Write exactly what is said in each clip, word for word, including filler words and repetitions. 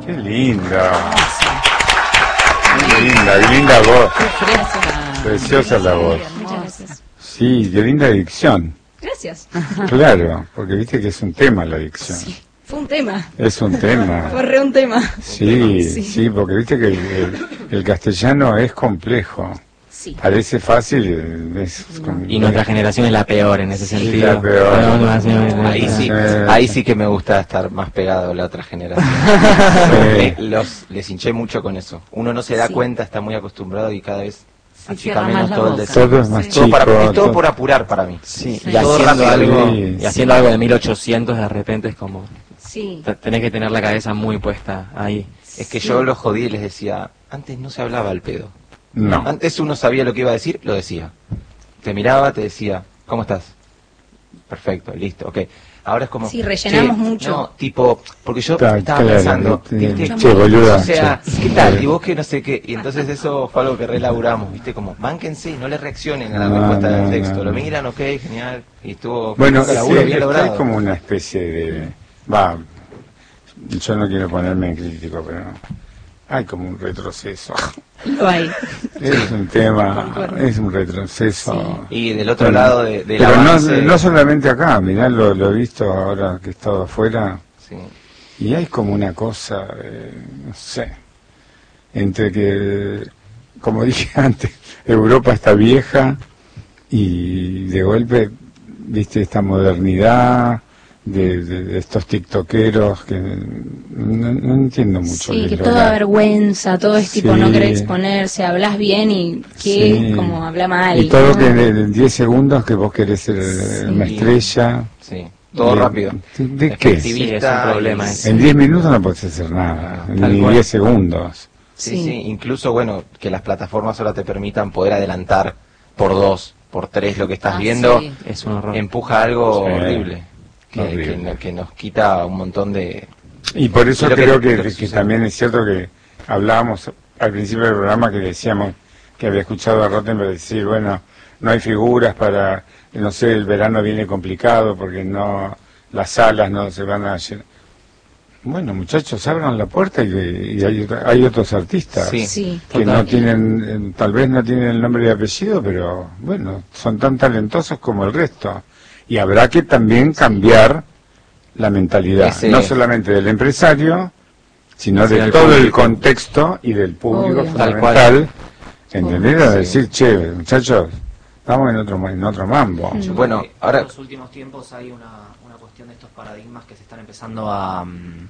Qué linda. Qué linda, qué linda voz. Preciosa la voz. Muchas gracias. Sí, qué linda dicción. Gracias. Claro, porque viste que es un tema la dicción. Sí, fue un tema. Es un tema. Fue re un tema. Sí, Sí. sí, porque viste que el, el- el castellano es complejo. Sí. Parece fácil. Es com- Y nuestra generación es la peor en ese Sí, sentido. la peor. No, no, no, no, no, Ahí sí, Eh. ahí sí que me gusta estar más pegado a la otra generación. Sí. Le- Los, les hinché mucho con eso. Uno no se da Sí. cuenta, está muy acostumbrado y cada vez Se achica cierra menos más la todo el boca. deseo. Todo es más Sí. chico. Todo para, es todo todo- por apurar para mí. Sí, Sí. y Todo haciendo rápido. algo, Sí. y haciendo algo de mil ochocientos de repente es como, Sí. te- tenés que tener la cabeza muy puesta ahí. Es que Sí. yo los jodí y les decía, antes no se hablaba al pedo. No. Antes uno sabía lo que iba a decir, lo decía. Te miraba, te decía, ¿cómo estás? Perfecto, listo, ok. Ahora es como... Sí, rellenamos "Che, mucho". No, tipo, porque yo Ta- estaba claro, pensando, eh, ¿viste? che, boluda, O sea, che. ¿qué tal? Y vos que no sé qué. Y entonces eso fue algo que relaburamos, ¿viste? Como, bánquense, no le reaccionen a la No, respuesta no, del no, texto. no. Lo miran, ok, genial. Y estuvo Bueno, un laburo sí, bien está logrado. como una especie de... Va, yo no quiero ponerme en crítico, pero hay como un retroceso. Lo hay. Es un tema, Concuerdo. es un retroceso. Y del otro Bueno, lado de, del pero no, avance... no solamente acá, mirá, lo, lo he visto ahora que he estado afuera, Sí. y hay como una cosa, eh, no sé, entre que, como dije antes, Europa está vieja y de golpe, viste, esta modernidad de, de- de estos tiktokeros que no, no entiendo mucho. Sí, qué que es lo toda que- vergüenza, todo es tipo Sí. no querer exponerse, hablas bien y que Sí. como habla mal. Y todo ¿no? que en diez segundos que vos querés ser eh, una Sí. estrella. Sí, todo ¿De- rápido. ¿De qué? Sí, es un problema ese. En diez minutos no podés hacer nada, Tal ni cual. diez segundos. Sí, Sí. sí, incluso, bueno, que las plataformas ahora te permitan poder adelantar por dos, por tres lo que estás Ah, viendo, sí. Es un horror. empuja algo Sí. horrible, que, Horrible. que no- que nos quita un montón de... Y por eso Y lo que- creo lo que, que que sucede. también es cierto que hablábamos al principio del programa que decíamos que había escuchado a Rottenberg decir, bueno, no hay figuras para, no sé, el verano viene complicado porque no, las salas no se van a llenar. Bueno, muchachos, abran la puerta y, y hay, hay otros artistas. Sí. Sí. Que Total. no tienen, eh, tal vez no tienen el nombre y apellido, pero bueno, son tan talentosos como el resto. Y habrá que también cambiar la mentalidad, Ese- no solamente del empresario, sino Sí, de del todo el público. contexto y del público Obvio. Tal fundamental. ¿Entendés? A Sí. decir, che, muchachos, estamos en otro, en otro mambo. Mm. Bueno, ahora... En los últimos tiempos hay una, una cuestión de estos paradigmas que se están empezando a... mm,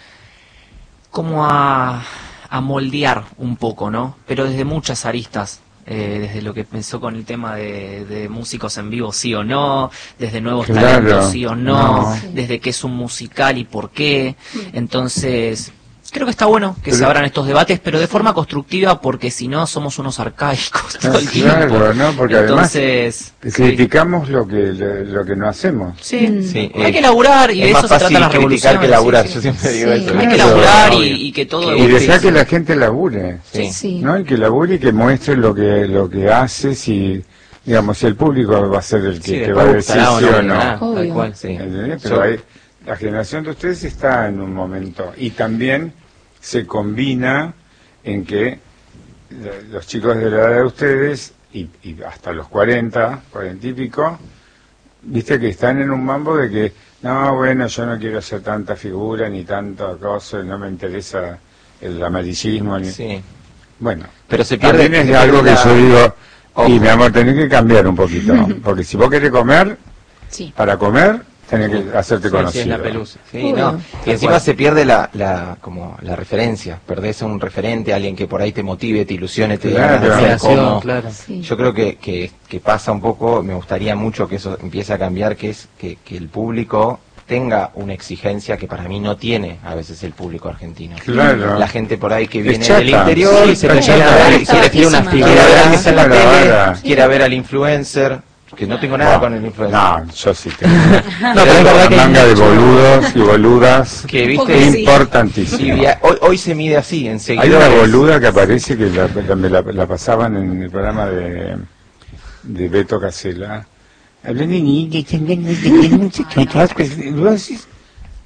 como a, a moldear un poco, ¿no? Pero desde muchas aristas. Eh, desde lo que pensó con el tema de, de músicos en vivo, sí o no, desde nuevos Claro, talentos, sí o no, no. desde qué es un musical y por qué. Entonces, creo que está bueno que se Pero- abran estos debates, pero de forma constructiva, porque si no somos unos arcaicos todo el Claro, tiempo. ¿no? Porque Entonces, además sí. criticamos lo que lo, lo que no hacemos. Sí, Mm. Sí, hay eh, que laburar y de es eso más se trata fácil la criticar revolución. que laburar, sí, yo sí. siempre digo Sí. eso. Hay que Claro, laburar obvio. y, y que todo... Y dejar que la gente labure. Sí. Sí. ¿No? Y que labure y que muestre lo que lo que hace, si digamos si el público va a ser el que Sí, te va a después decir gustará o sí no, o no. ah, tal Obvio. cual. Sí. ¿Entendés? Pero Yo- hay- la generación de ustedes está en un momento y también se combina en que la- los chicos de la edad de ustedes y, y hasta los cuarenta, cuarenta y pico, viste que están en un mambo de que no, bueno, yo no quiero hacer tanta figura ni tanto cosa, no me interesa el amarillismo ni... Sí. Bueno, Pero se pierde... también es se de algo que pierde yo la- digo, Ojo. y mi amor, tenés que cambiar un poquito, porque si vos querés comer, Sí. para comer, tenés que hacerte Sí, sí, conocido. es la pelusa. Sí, Obvio. no. Tal Y encima cual. se pierde la, la, como la referencia. Perdés a un referente, alguien que por ahí te motive, te ilusione, te diga Claro. "No sé Creación, cómo". claro. Sí. Yo creo que, que, que pasa un poco, me gustaría mucho que eso empiece a cambiar, que es que, que el público tenga una exigencia que para mí no tiene a veces el público argentino. Claro. La gente por ahí que Es viene chata. del interior Sí, y se está prefiere chata. ver, Está quiere, quiere una bajísima. quiere ver a que está en la Claro, tele, claro. quiere ver al influencer, que no tengo nada No, con el influencer. No, yo sí tengo. No, pero es verdad que hay Manga de mucho- boludos y boludas Que Un poco viste, sí. importantísimo. y via- hoy, hoy se mide así, en Hay una seguidores. boluda que aparece que la, la, me la- la pasaban en el programa de, de Beto Casella. Hablan de niños, no sé qué, y vos decís,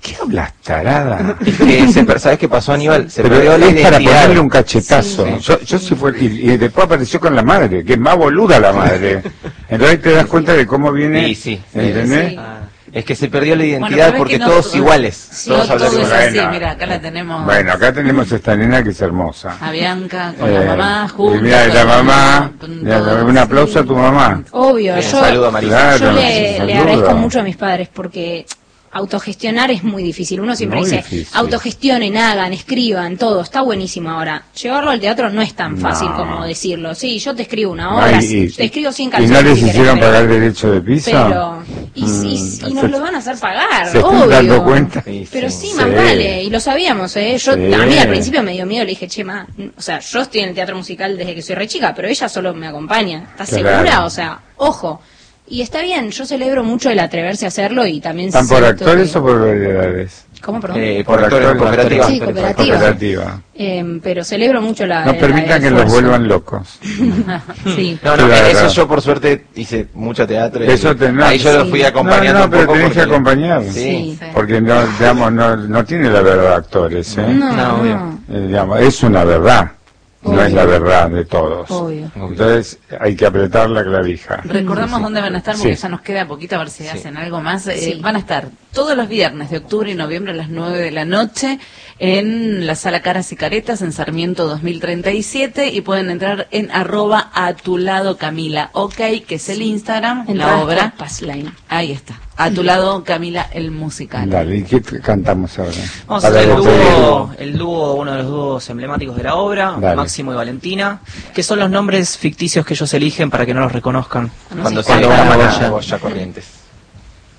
¿Qué hablas, tarada? Es que se per- ¿sabes qué pasó, Aníbal? Se Pero perdió la es para identidad. ponerle un cachetazo. Sí, sí. Yo, yo sí fue, y, y después apareció con la madre, que es más boluda la madre. Entonces te das cuenta de cómo viene, Sí, sí. ¿entendés? Sí. Ah, es que se perdió la Bueno, identidad pero es porque que no todos todo- iguales. Sí, todos No hablan todo es igual. así, Bueno. mira, acá la tenemos Bueno, acá tenemos esta nena que es hermosa. a Bianca con Eh, la mamá y juntos. mira, la mamá, mira, todos. un aplauso a tu mamá. Obvio, Bien, yo, saludo a Marisa. Claro, yo le, saludo. le agradezco mucho a mis padres porque autogestionar es muy difícil. Uno siempre Muy dice, difícil. autogestionen, hagan, escriban, todo, está buenísimo. Ahora, llevarlo al teatro no es tan fácil No. como decirlo. Sí, yo te escribo una obra, Ay, y- te escribo sin ¿Y calzones. no les si querés, hicieron pero- pagar derecho de piso? Pero, y, y- Mm, y nos se- lo van a hacer pagar, ¿Se están obvio. dando cuenta? Sí, Pero sí. sí, más Sí. vale, y lo sabíamos, ¿eh? Yo, Sí. a mí al principio me dio miedo, le dije, che, ma, o sea, yo estoy en el teatro musical desde que soy re chica, pero ella solo me acompaña. ¿Estás Claro. segura? O sea, ojo. Y está bien, yo celebro mucho el atreverse a hacerlo y también ¿Están por siento actores que- o por variedades? ¿Cómo, perdón? Eh, por Por actores, actores, cooperativa. Sí, cooperativa. Cooperativa. Eh, pero celebro mucho la... No la- permitan el que los esfuerzo. vuelvan locos. Sí. No, no, Claro. eso yo por suerte hice mucho teatro. y Eso te- no, ahí yo lo sí. fui acompañando No, no, un pero poco. tenés que porque- acompañar. Sí. Sí. Porque no, digamos, no, no tiene la verdad actores, ¿eh? No, No, obvio. no, Eh, digamos, es una verdad, no Obvio. es la verdad de todos. obvio. Entonces hay que apretar la clavija. Recordamos dónde van a estar porque Sí. ya nos queda poquito a ver si Sí. hacen algo más. Eh, Sí. Van a estar todos los viernes de octubre y noviembre a las nueve de la noche en la Sala Caras y Caretas en Sarmiento dos mil treinta y siete y pueden entrar en arroba a tu lado Camila, ok, que es el Instagram, Entradas la obra. por Passline. Ahí está. A tu lado Camila, el musical. Dale, ¿y qué t- cantamos ahora? Vamos a Para hacer el despedir. dúo, el dúo, uno de los dúos emblemáticos de la obra, Dale. Máximo y Valentina, que son los nombres ficticios que ellos eligen para que no los reconozcan. Cuando Sí, salga cuando una van a Goya, Goya. Goya Corrientes.